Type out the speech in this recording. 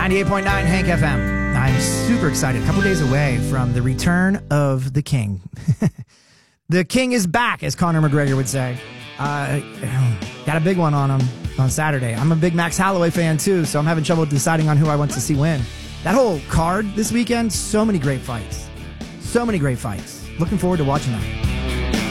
98.9 Hank FM. I'm super excited. A couple days away from the return of the King. The King is back, as Conor McGregor would say. Got a big one on him on Saturday. I'm a big Max Holloway fan, too, so I'm having trouble deciding on who I want to see win. That whole card this weekend, so many great fights. So many great fights. Looking forward to watching them.